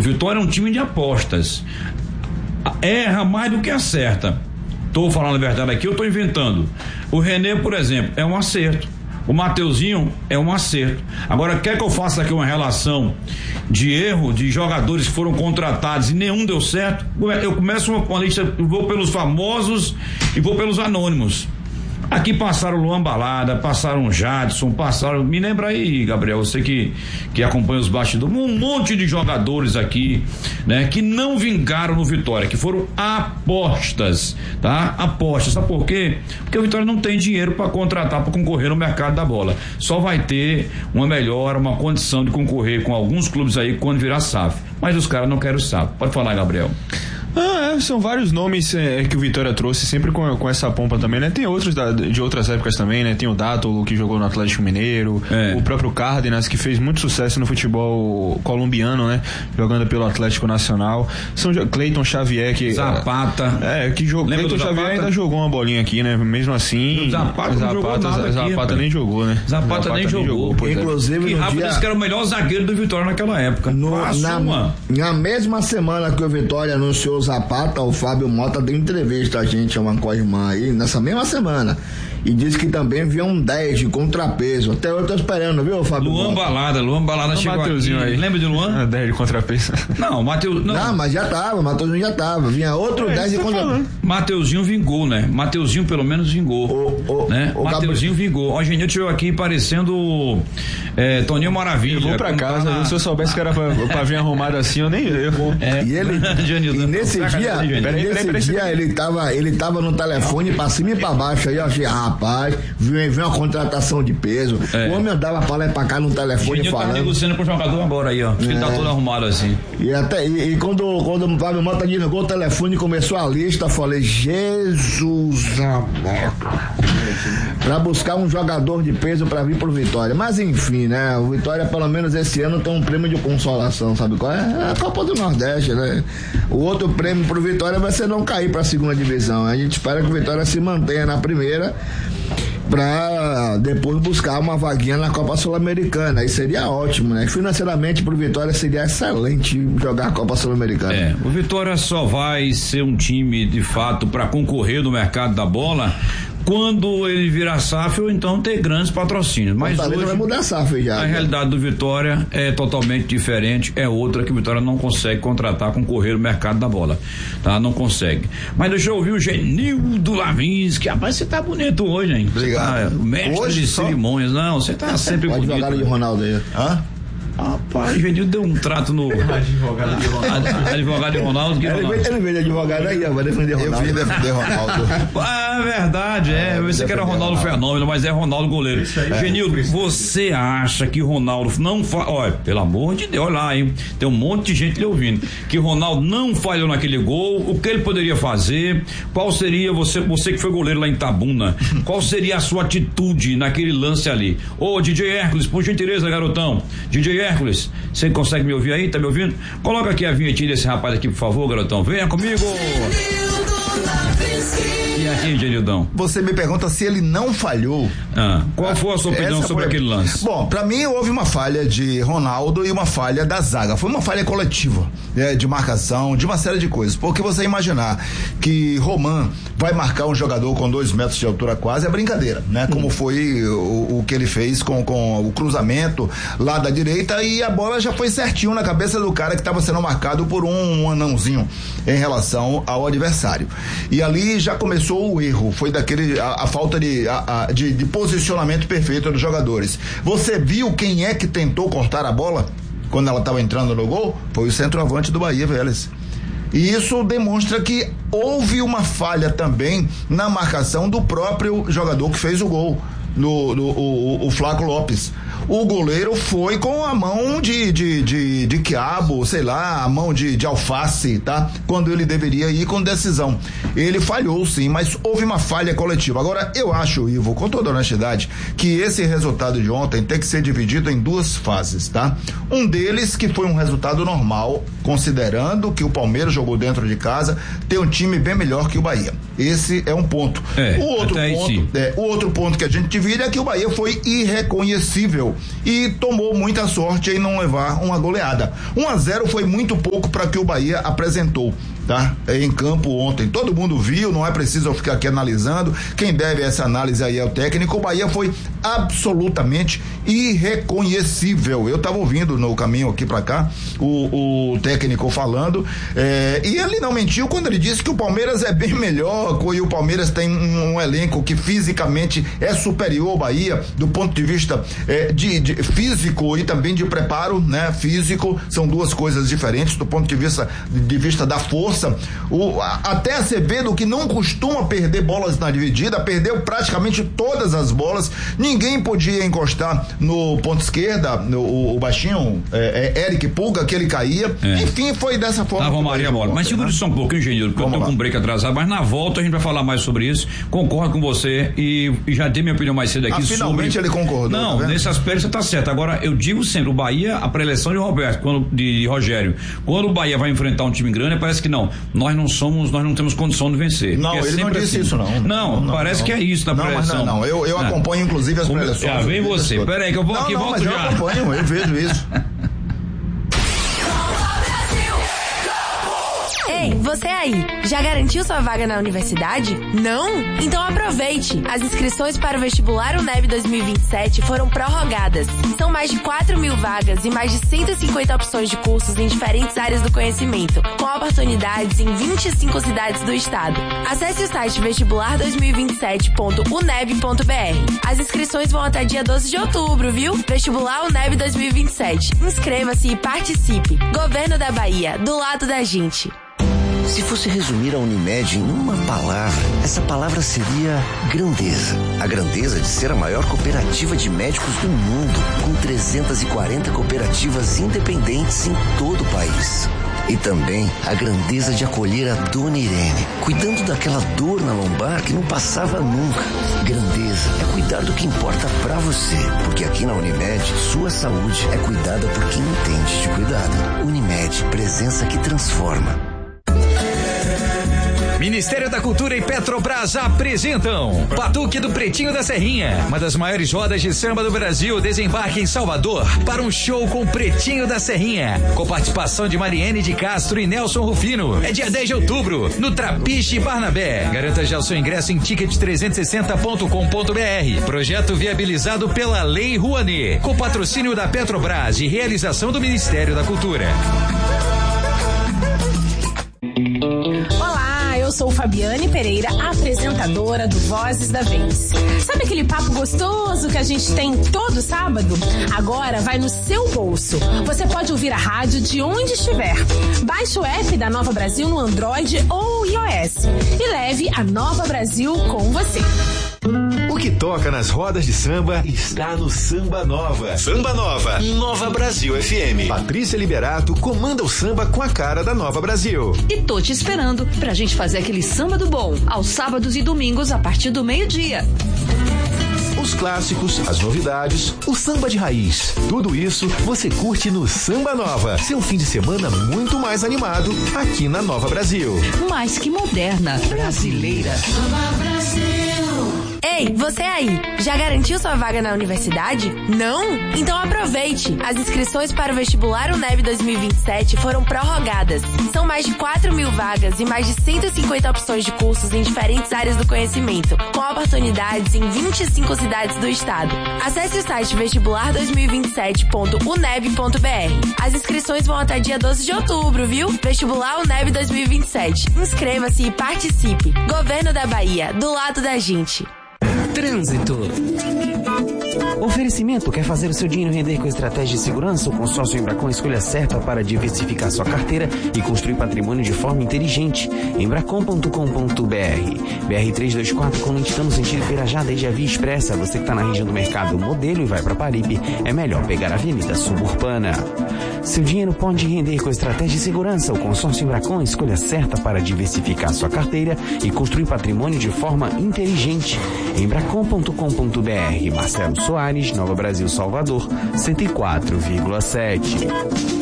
Vitória é um time de apostas. Erra mais do que acerta. Tô falando a verdade aqui, eu tô inventando. O René, por exemplo, é um acerto. O Mateuzinho é um acerto. Agora, quer que eu faça aqui uma relação de erro de jogadores que foram contratados e nenhum deu certo? Eu começo uma lista, vou pelos famosos e vou pelos anônimos. Aqui passaram o Luan Balada, passaram o Jadson, passaram, me lembra aí, Gabriel, você que acompanha os bastidores, um monte de jogadores aqui, né, que não vingaram no Vitória, que foram apostas, tá? Apostas, sabe por quê? Porque o Vitória não tem dinheiro para contratar, para concorrer no mercado da bola. Só vai ter uma melhora, uma condição de concorrer com alguns clubes aí quando virar SAF. Mas os caras não querem o SAF. Pode falar, Gabriel. São vários nomes que o Vitória trouxe, sempre com essa pompa também, né? Tem outros de outras épocas também, né? Tem o Dátolo, que jogou no Atlético Mineiro, o próprio Cárdenas, que fez muito sucesso no futebol colombiano, né? Jogando pelo Atlético Nacional. São Cleiton Xavier, que... Zapata. Cleiton Xavier ainda jogou uma bolinha aqui, né? Mesmo assim... Zapata não jogou nada aqui, Zapata nem jogou, né? Zapata nem jogou. Inclusive, que Rafa disse que era o melhor zagueiro do Vitória naquela época. Na mesma semana que o Vitória anunciou Zapata, o Fábio Mota deu entrevista a gente, a uma co-irmã aí, nessa mesma semana, e disse que também viu um 10 de contrapeso. Até eu tô esperando, viu, Fábio Luan Mota? Balada chegou Mateuzinho aqui. Aí. Lembra de Luan? 10 de contrapeso. Não, Mateus... Não, mas já tava, Mateuzinho já tava. Vinha outro 10 de contrapeso. Mateuzinho vingou, né? Mateuzinho pelo menos vingou. Né? Mateuzinho vingou. Ó, o Genil chegou aqui parecendo Toninho Maravilha. Eu vou pra casa, se eu soubesse que era pra vir arrumado assim, eu nem ia. E nesse dia ele tava no telefone pra cima e pra baixo. Aí eu achei, rapaz, vem uma contratação de peso. O homem andava pra lá e pra cá no telefone falando. Tá negociando com o jogador agora aí, ó. Ele tá todo arrumado assim. E quando o Fábio Mota desligou o telefone e começou a lista, eu falei, Jesus amado, pra buscar um jogador de peso pra vir pro Vitória. Mas enfim, né? O Vitória pelo menos esse ano tem um prêmio de consolação, sabe qual é? A Copa do Nordeste, né? O outro prêmio pro Vitória vai ser não cair pra segunda divisão. A gente espera que o Vitória se mantenha na primeira pra depois buscar uma vaguinha na Copa Sul-Americana. Aí seria ótimo, né? Financeiramente pro Vitória seria excelente jogar a Copa Sul-Americana. O Vitória só vai ser um time de fato para concorrer no mercado da bola quando ele virar SAF ou então ter grandes patrocínios. Mas hoje vai mudar a SAF já. A realidade do Vitória é totalmente diferente, é outra que o Vitória não consegue contratar, concorrer no mercado da bola, tá? Não consegue. Mas deixa eu ouvir o Genildo Lavinsky. Rapaz, você tá bonito hoje, hein? Obrigado. Tá, mestre hoje de só... cerimônias. Não, você tá sempre Pode bonito. Pode jogar de Ronaldo aí. Hã? Rapaz, o Genildo deu um trato no advogado de Ronaldo. Advogado de Ronaldo. Ele veio de advogado aí, vai defender Ronaldo. Eu vim defender Ronaldo. É verdade, você que era Ronaldo Fenômeno, mas é Ronaldo goleiro. Genildo, você acha que Ronaldo não olha, pelo amor de Deus, olha lá, hein? Tem um monte de gente lhe ouvindo. Que Ronaldo não falhou naquele gol, o que ele poderia fazer? Qual seria, você que foi goleiro lá em Itabuna, qual seria a sua atitude naquele lance ali? Ô, DJ Hércules, por gentileza, garotão. DJ Hércules, você consegue me ouvir aí? Tá me ouvindo? Coloca aqui a vinhetinha desse rapaz aqui, por favor, garotão. Venha comigo. E aqui, Genildão? Você me pergunta se ele não falhou. Qual foi a sua opinião sobre aquele lance? Bom, pra mim houve uma falha de Ronaldo e uma falha da zaga. Foi uma falha coletiva, de marcação, de uma série de coisas. Porque você imaginar que Roman vai marcar um jogador com 2 metros de altura quase é brincadeira, né? Como foi o que ele fez com o cruzamento lá da direita, e a bola já foi certinho na cabeça do cara que estava sendo marcado por um anãozinho em relação ao adversário. E ali já começou o erro, foi a falta de posicionamento perfeito dos jogadores. Você viu quem é que tentou cortar a bola quando ela estava entrando no gol? Foi o centroavante do Bahia, Vélez. E isso demonstra que houve uma falha também na marcação do próprio jogador que fez o gol, o Flaco Lopes. O goleiro foi com a mão de quiabo, sei lá, a mão de alface, tá? Quando ele deveria ir com decisão. Ele falhou sim, mas houve uma falha coletiva. Agora, eu acho, Ivo, com toda honestidade, que esse resultado de ontem tem que ser dividido em 2 fases, tá? Um deles que foi um resultado normal, considerando que o Palmeiras jogou dentro de casa, tem um time bem melhor que o Bahia. Esse é um ponto. O outro ponto que a gente divide é que o Bahia foi irreconhecível nível e tomou muita sorte em não levar uma goleada. 1-0 foi muito pouco para que o Bahia apresentou, tá? Em campo ontem. Todo mundo viu, não é preciso eu ficar aqui analisando. Quem deve essa análise aí é o técnico. O Bahia foi absolutamente irreconhecível. Eu estava ouvindo no caminho aqui para cá o técnico falando, e ele não mentiu quando ele disse que o Palmeiras é bem melhor, e o Palmeiras tem um elenco que fisicamente é superior ao Bahia do ponto de vista de físico e também de preparo, né? Físico são duas coisas diferentes do ponto de vista da força. Até Acevedo, que não costuma perder bolas na dividida, perdeu praticamente todas as bolas. Ninguém podia encostar no ponto esquerda, o baixinho Eric Pulga, que ele caía. Enfim, foi dessa forma. Tava Maria Bola. Mas segura só um pouquinho, engenheiro, porque eu tô com um break atrasado, mas na volta a gente vai falar mais sobre isso. Concordo com você e já dei minha opinião mais cedo aqui sobre... Finalmente ele concordou. Não, tá nesse aspecto você tá certo. Agora, eu digo sempre, o Bahia, a preleção de Roberto, de Rogério, quando o Bahia vai enfrentar um time grande, parece que não, nós não temos condição de vencer. Não, ele não disse isso, não. Não, parece que é isso na preleção. Não, eu acompanho inclusive as preleções. Vem você, peraí que eu vou aqui e volto já. Eu acompanho, eu vejo isso. Ei, você aí, já garantiu sua vaga na universidade? Não? Então aproveite! As inscrições para o vestibular UNEB 2027 foram prorrogadas. São mais de 4.000 vagas e mais de 150 opções de cursos em diferentes áreas do conhecimento, com oportunidades em 25 cidades do estado. Acesse o site vestibular2027.uneb.br. As inscrições vão até dia 12 de outubro, viu? Vestibular UNEB 2027. Inscreva-se e participe. Governo da Bahia, do lado da gente. Se fosse resumir a Unimed em uma palavra, essa palavra seria grandeza. A grandeza de ser a maior cooperativa de médicos do mundo, com 340 cooperativas independentes em todo o país. E também a grandeza de acolher a Dona Irene, cuidando daquela dor na lombar que não passava nunca. Grandeza é cuidar do que importa pra você, porque aqui na Unimed, sua saúde é cuidada por quem entende de cuidado. Unimed, presença que transforma. Ministério da Cultura e Petrobras apresentam Batuque do Pretinho da Serrinha, uma das maiores rodas de samba do Brasil. Desembarque em Salvador para um show com Pretinho da Serrinha, com participação de Mariene de Castro e Nelson Rufino. É dia 10 de outubro, no Trapiche Barnabé. Garanta já o seu ingresso em ticket360.com.br. Projeto viabilizado pela Lei Rouanet, com patrocínio da Petrobras e realização do Ministério da Cultura. Eu sou Fabiane Pereira, apresentadora do Vozes da Vez. Sabe aquele papo gostoso que a gente tem todo sábado? Agora vai no seu bolso. Você pode ouvir a rádio de onde estiver. Baixe o app da Nova Brasil no Android ou iOS e leve a Nova Brasil com você. O que toca nas rodas de samba está no Samba Nova. Samba Nova, Nova Brasil FM. Patrícia Liberato comanda o samba com a cara da Nova Brasil. E tô te esperando pra gente fazer aquele samba do bom, aos sábados e domingos a partir do meio-dia. Os clássicos, as novidades, o samba de raiz. Tudo isso você curte no Samba Nova. Seu fim de semana muito mais animado aqui na Nova Brasil. Mais que moderna, brasileira. Nova Brasil. Ei, você aí, já garantiu sua vaga na universidade? Não? Então aproveite! As inscrições para o vestibular UNEB 2027 foram prorrogadas. São mais de 4.000 vagas e mais de 150 opções de cursos em diferentes áreas do conhecimento, com oportunidades em 25 cidades do estado. Acesse o site vestibular2027.uneb.br. As inscrições vão até dia 12 de outubro, viu? Vestibular UNEB 2027. Inscreva-se e participe. Governo da Bahia, do lado da gente. Trânsito. Oferecimento: quer fazer o seu dinheiro render com estratégia de segurança? O consórcio Embracon escolha certa para diversificar sua carteira e construir patrimônio de forma inteligente. Embracon.com.br. BR-324 com lentidão no sentido Pirajá desde a Via Expressa. Você que está na região do Mercado Modelo e vai para Paripe, é melhor pegar a Avenida Suburbana. Seu dinheiro pode render com estratégia de segurança. O consórcio Embracon escolha certa para diversificar sua carteira e construir patrimônio de forma inteligente. Embracon.com.br. Marcelo Soares, Nova Brasil, Salvador, 104,7.